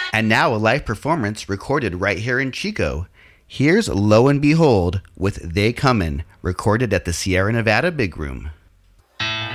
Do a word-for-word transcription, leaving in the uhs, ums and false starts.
And now a live performance recorded right here in Chico. Here's Lo and Behold with They Comin', recorded at the Sierra Nevada Big Room.